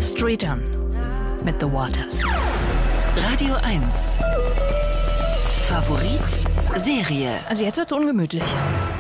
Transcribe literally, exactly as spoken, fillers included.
Streetern mit The Waters. Radio eins. Favorit Serie. Also jetzt wird's ungemütlich.